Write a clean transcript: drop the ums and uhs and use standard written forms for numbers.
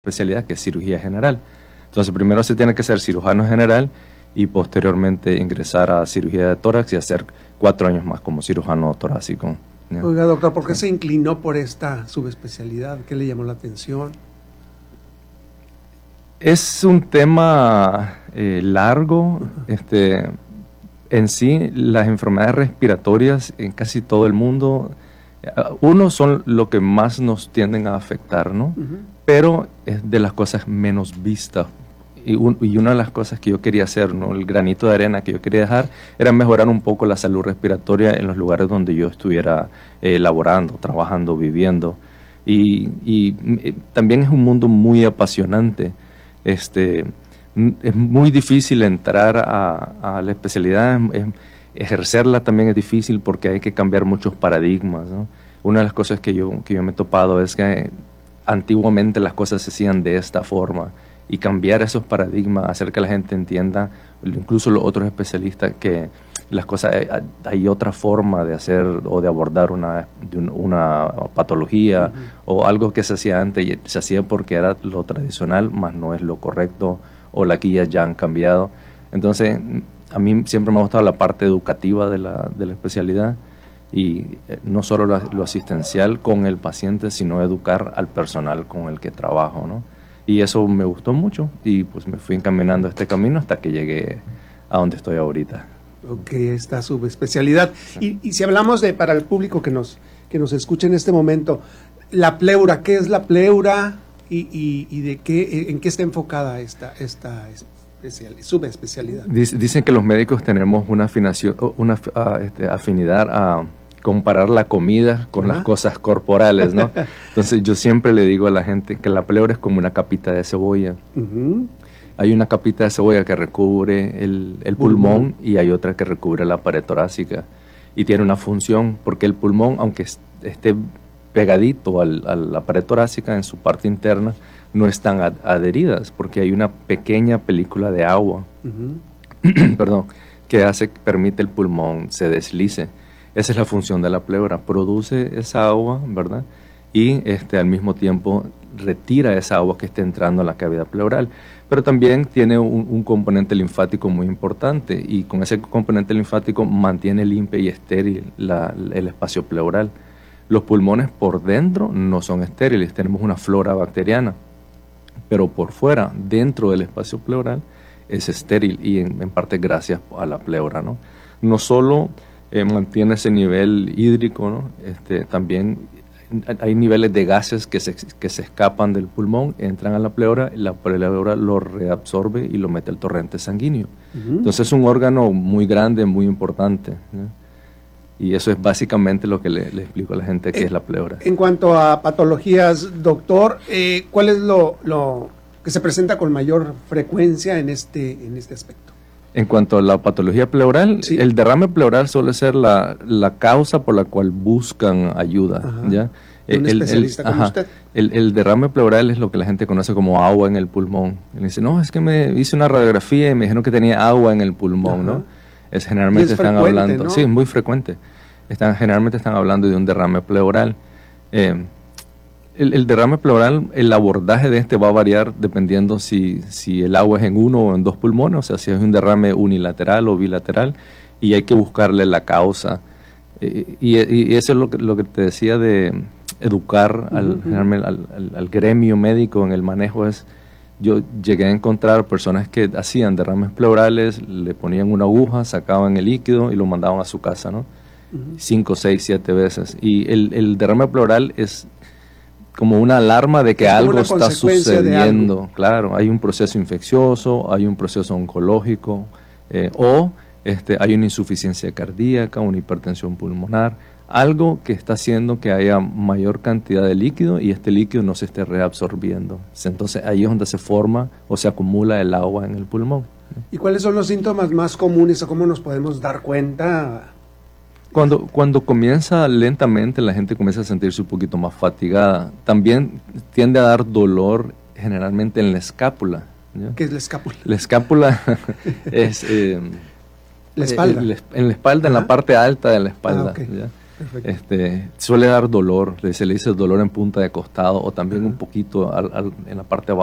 especialidad, que es cirugía general. Entonces, primero se tiene que ser cirujano general y posteriormente ingresar a cirugía de tórax y hacer 4 años más como cirujano torácico. ¿Ya? Oiga, doctor, ¿por qué se inclinó por esta subespecialidad? ¿Qué le llamó la atención? Es un tema largo. En sí, las enfermedades respiratorias en casi todo el mundo, son lo que más nos tienden a afectar, ¿no? Pero es de las cosas menos vistas. Y una de las cosas que yo quería hacer, ¿no? El granito de arena que yo quería dejar, era mejorar un poco la salud respiratoria en los lugares donde yo estuviera laborando, trabajando, viviendo. Y también es un mundo muy apasionante. Es muy difícil entrar a la especialidad, ejercerla también es difícil porque hay que cambiar muchos paradigmas, ¿no? Una de las cosas que yo me he topado es que antiguamente las cosas se hacían de esta forma, y cambiar esos paradigmas, hacer que la gente entienda, incluso los otros especialistas, que las cosas, hay otra forma de hacer o de abordar una patología o algo que se hacía antes y se hacía porque era lo tradicional, más no es lo correcto, o las guías ya han cambiado. Entonces, a mí siempre me ha gustado la parte educativa de la especialidad, y no solo lo asistencial con el paciente, sino educar al personal con el que trabajo, ¿no? Y eso me gustó mucho, y pues me fui encaminando este camino hasta que llegué a donde estoy ahorita. Ok, esta subespecialidad. Sí. Y si hablamos para el público que nos escucha en este momento, la pleura, ¿qué es la pleura y de en qué está enfocada esta subespecialidad? Dicen que los médicos tenemos una afinidad a comparar la comida con las cosas corporales, ¿no? Entonces yo siempre le digo a la gente que la pleura es como una capita de cebolla. Hay una capita de cebolla que recubre el pulmón y hay otra que recubre la pared torácica, y tiene una función, porque el pulmón, aunque esté pegadito a la pared torácica en su parte interna, no están adheridas porque hay una pequeña película de agua perdón, que permite el pulmón se deslice. Esa es la función de la pleura, produce esa agua, ¿verdad? Y al mismo tiempo retira esa agua que está entrando en la cavidad pleural. Pero también tiene un componente linfático muy importante, y con ese componente linfático mantiene limpia y estéril el espacio pleural. Los pulmones por dentro no son estériles, tenemos una flora bacteriana, pero por fuera, dentro del espacio pleural, es estéril, y en parte gracias a la pleura, ¿no? No solo mantiene ese nivel hídrico, ¿no? También hay niveles de gases que se escapan del pulmón, entran a la pleura lo reabsorbe y lo mete al torrente sanguíneo. Entonces es un órgano muy grande, muy importante, ¿no? Y eso es básicamente lo que le explico a la gente que es la pleura. En cuanto a patologías, doctor, ¿cuál es lo que se presenta con mayor frecuencia en este aspecto? En cuanto a la patología pleural, sí, el derrame pleural suele ser la causa por la cual buscan ayuda. ¿Ya? Un especialista como usted. El derrame pleural es lo que la gente conoce como agua en el pulmón. Y dice, no, es que me hice una radiografía y me dijeron que tenía agua en el pulmón, ¿no? Generalmente están hablando, ¿no? Sí, es muy frecuente. Generalmente están hablando de un derrame pleural. El derrame pleural, el abordaje de va a variar dependiendo si el agua es en 1 o en 2 pulmones, o sea, si es un derrame unilateral o bilateral, y hay que buscarle la causa. Y eso es lo que te decía de educar al gremio médico en el manejo. Yo llegué a encontrar personas que hacían derrames pleurales, le ponían una aguja, sacaban el líquido y lo mandaban a su casa, ¿no? 5, 6, 7 veces. Y el derrame pleural es como una alarma de que algo está sucediendo. Claro, hay un proceso infeccioso, hay un proceso oncológico, o hay una insuficiencia cardíaca, una hipertensión pulmonar, algo que está haciendo que haya mayor cantidad de líquido y este líquido no se esté reabsorbiendo. Entonces ahí es donde se forma o se acumula el agua en el pulmón. ¿Y cuáles son los síntomas más comunes o cómo nos podemos dar cuenta? Cuando comienza lentamente, la gente comienza a sentirse un poquito más fatigada. También tiende a dar dolor generalmente en la escápula, ¿ya? ¿Qué es la escápula? La escápula es... la espalda. En la espalda, en la parte alta de la espalda. Okay. ¿Ya? Suele dar dolor, se le dice dolor en punta de costado o también un poquito en la parte de abajo